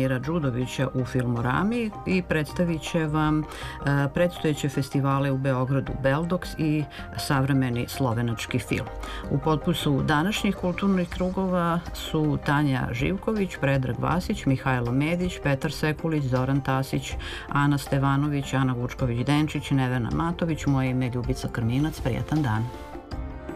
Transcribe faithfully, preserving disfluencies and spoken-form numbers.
Mira Đudovića u Filmorami i predstavit će vam predstojeće festivale u Beogradu Beldoks i savremeni slovenački film. U potpisu današnjih kulturnih krugova su Tanja Živković, Predrag Vasić, Mihajlo Medić, Petar Sekulić, Zoran Tasić, Ana Stevanović, Ana Vučković-Denčić, Nevena Matović, moje ime je Ljubica Krminac. Prijatan dan.